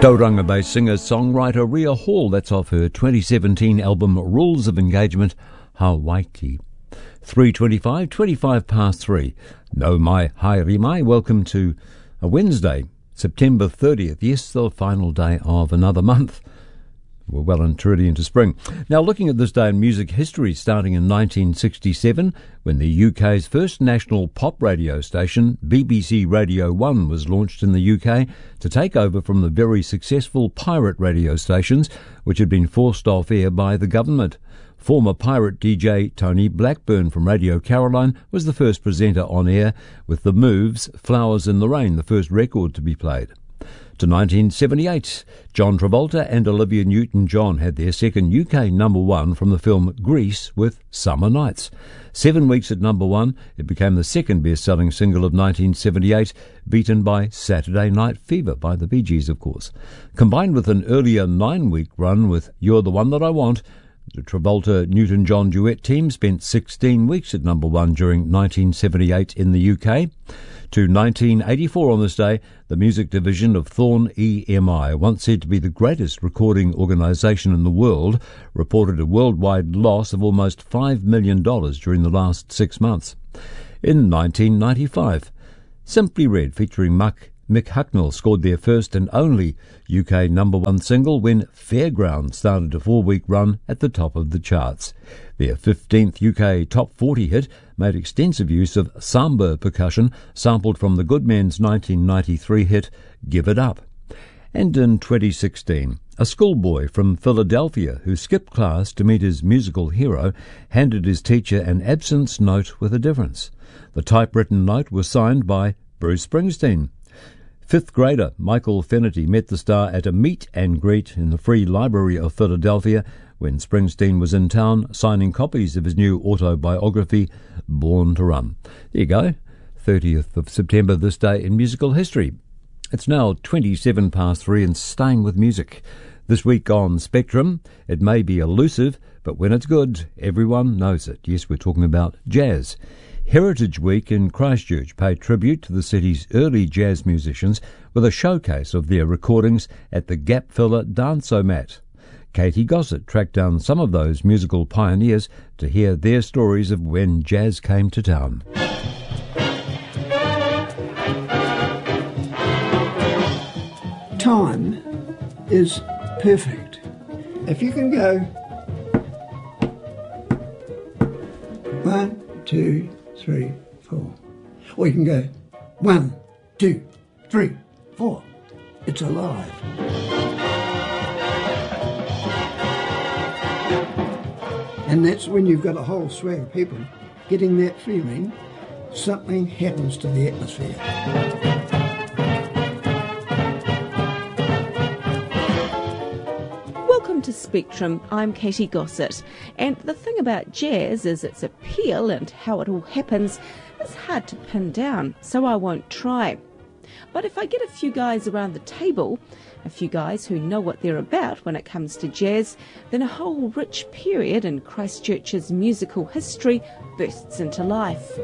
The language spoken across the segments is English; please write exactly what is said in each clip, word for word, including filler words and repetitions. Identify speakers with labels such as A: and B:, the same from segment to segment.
A: Tauranga-based singer-songwriter Ria Hall, that's off her twenty seventeen album Rules of Engagement, Hawaii. three twenty-five, twenty-five past three. No mai haere mai. Welcome to a Wednesday, September thirtieth. Yes, the final day of another month. We're well and truly into spring. Now, looking at this day in music history, starting in nineteen sixty-seven, when the U K's first national pop radio station, B B C Radio one, was launched in the U K to take over from the very successful pirate radio stations, which had been forced off air by the government. Former pirate D J Tony Blackburn from Radio Caroline was the first presenter on air, with The Moves' Flowers in the Rain, the first record to be played. To nineteen seventy-eight, John Travolta and Olivia Newton-John had their second U K number one from the film Grease with Summer Nights. Seven weeks at number one, it became the second best-selling single of nineteen seventy-eight, beaten by Saturday Night Fever by the Bee Gees, of course. Combined with an earlier nine-week run with You're the One That I Want, the Travolta-Newton-John duet team spent sixteen weeks at number one during nineteen seventy-eight in the U K. To nineteen eighty-four on this day, the music division of Thorn E M I, once said to be the greatest recording organisation in the world, reported a worldwide loss of almost five million dollars during the last six months. In nineteen ninety-five, Simply Red featuring Muck Mick Hucknall scored their first and only U K number one single when Fairground started a four-week run at the top of the charts. Their fifteenth U K top forty hit made extensive use of samba percussion sampled from the Goodmen's nineteen ninety-three hit Give It Up. And in twenty sixteen, a schoolboy from Philadelphia who skipped class to meet his musical hero handed his teacher an absence note with a difference. The typewritten note was signed by Bruce Springsteen. Fifth grader Michael Finnerty met the star at a meet and greet in the Free Library of Philadelphia when Springsteen was in town signing copies of his new autobiography, Born to Run. There you go, thirtieth of September, this day in musical history. It's now twenty-seven past three and staying with music. This week on Spectrum, it may be elusive, but when it's good, everyone knows it. Yes, we're talking about jazz. Heritage Week in Christchurch paid tribute to the city's early jazz musicians with a showcase of their recordings at the Gap Filler Dance-O-Mat. Katie Gossett tracked down some of those musical pioneers to hear their stories of when jazz came to town.
B: Time is perfect. If you can go one, two, three, four. Or you can go one, two, three, four. It's alive. And that's when you've got a whole swag of people getting that feeling, something happens to the atmosphere.
C: Welcome to Spectrum. I'm Katie Gossett, and the thing about jazz is its appeal and how it all happens is hard to pin down, so I won't try. But if I get a few guys around the table, a few guys who know what they're about when it comes to jazz, then a whole rich period in Christchurch's musical history bursts into life.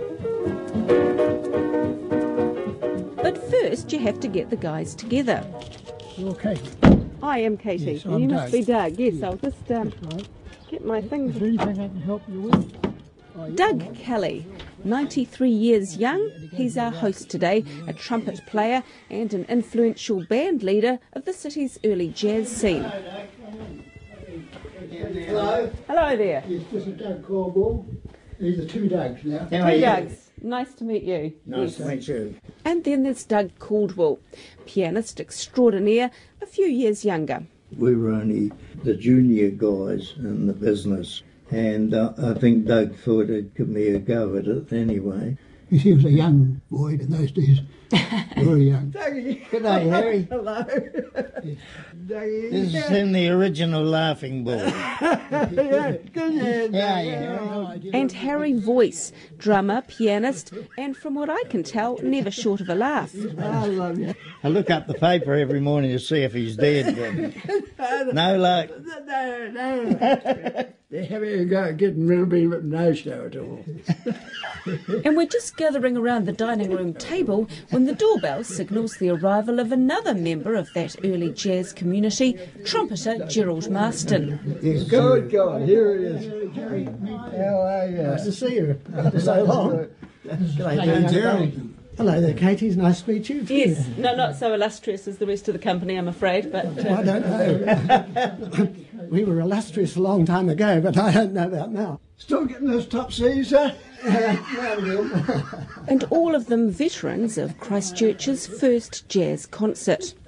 C: But first you have to get the guys together.
B: You're Katie.
C: I am Katie.
B: Yes, I'm
C: you
B: Doug.
C: must be Doug. Yes,
B: Yeah.
C: I'll just um,
B: Right.
C: get my things.
B: Is there anything I can help you with? Oh, yeah.
C: Doug Kelly, ninety-three years young, he's our host today, a trumpet player and an influential band leader of the city's early jazz scene.
B: Hello.
C: Hello there.
B: Yes, this is Doug Cornwall. These are two Dougs now.
C: Two Dougs. Nice to meet you.
B: Nice
C: Yes.
B: to meet you.
C: And then there's Doug Caldwell, pianist extraordinaire, a few years younger.
D: We were only the junior guys in the business, and uh, I think Doug thought he'd give me a go at it anyway.
B: He was a young boy in those days. Very young.
D: Good day, Harry.
C: Hello.
D: This is in the original Laughing Board.
B: Yeah,
D: yeah.
C: And Harry Voice, drummer, pianist, and from what I can tell, never short of a laugh.
B: I love you.
D: I look up the paper every morning to see if he's dead. But no luck.
B: No, no. They're having a go at getting rid of me, but no show at all.
C: And we're just gathering around the dining room table when the doorbell signals the arrival of another member of that early jazz community, trumpeter Gerald Marston.
B: Yes, good God, here he is. How are you? Nice to see you after so long. G'day, Gerald. Hello there, Katie. It's nice to meet you too.
C: Yes, no, not so illustrious as the rest of the company, I'm afraid, but... Uh...
B: Well, I don't know. We were illustrious a long time ago, but I don't know about now. Still getting those top C's, eh?
C: And all of them veterans of Christchurch's first jazz concert.